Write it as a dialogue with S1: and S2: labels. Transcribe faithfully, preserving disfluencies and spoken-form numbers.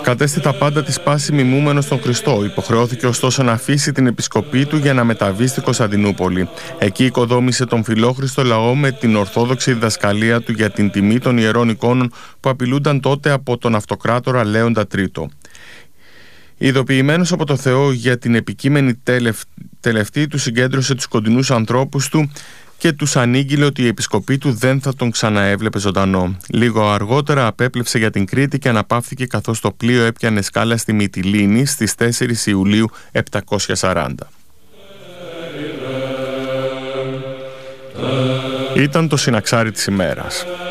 S1: Κατέστη τα πάντα της πάση μιμούμενος στον Χριστό. Υποχρεώθηκε ωστόσο να αφήσει την επισκοπή του για να μεταβεί στη Κωνσταντινούπολη. Εκεί οικοδόμησε τον φιλόχριστο λαό με την ορθόδοξη διδασκαλία του για την τιμή των ιερών εικόνων που απειλούνταν τότε από τον αυτοκράτορα Λέοντα Τρίτο. Ειδοποιημένος από το Θεό για την επικείμενη τελευ... τελευταία του, συγκέντρωσε τους κοντινούς ανθρώπους του και τους ανήγγειλε ότι η επισκοπή του δεν θα τον ξαναέβλεπε ζωντανό. Λίγο αργότερα απέπλευσε για την Κρήτη και αναπαύθηκε καθώς το πλοίο έπιανε σκάλα στη Μυτιλήνη στις τέσσερις Ιουλίου επτακόσια σαράντα. Ήταν το συναξάρι της ημέρας.